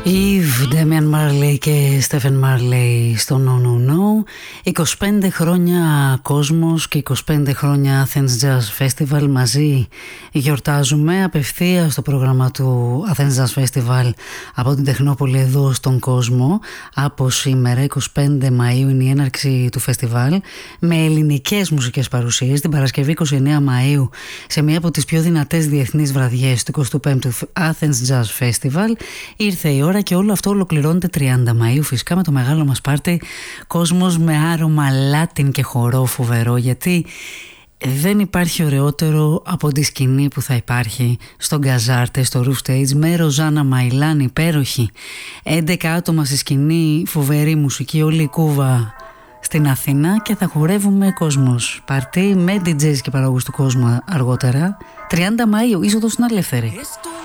Yves, Damian Marley και Stephen Marley στο No No No. 25 χρόνια κόσμος και 25 χρόνια Athens Jazz Festival μαζί γιορτάζουμε απευθείας στο πρόγραμμα του Athens Jazz Festival από την Τεχνόπολη εδώ στον κόσμο. Από σήμερα 25 Μαΐου είναι η έναρξη του φεστιβάλ με ελληνικές μουσικές παρουσίες. Την Παρασκευή 29 Μαΐου σε μία από τις πιο δυνατές διεθνείς βραδιές του 25ου Athens Jazz Festival ήρθε η ώρα και όλο αυτό ολοκληρώνεται 30 Μαΐου φυσικά με το μεγάλο μας πάρτι, κόσμος με άρωμα Latin και χορό φοβερό, γιατί δεν υπάρχει ωραιότερο από τη σκηνή που θα υπάρχει στο Γκαζάρτε, στο Roof Stage, με Ροζάνα Μαϊλάν υπέροχη, 11 άτομα στη σκηνή, φοβερή μουσική, όλη η κούβα στην Αθήνα και θα χορεύουμε κόσμος. Πάρτι με DJs και παραγωγούς του κόσμου αργότερα. 30 Μαΐου, είσοδος στην ελεύθερη.